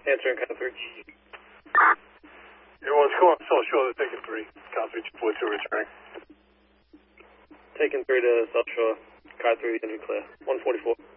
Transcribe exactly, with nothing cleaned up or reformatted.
Answering car three. Everyone's going South Shore, they're taking three. Car three, two four two, returning. Taking three to South Shore. Car three, engine clear. one forty-four.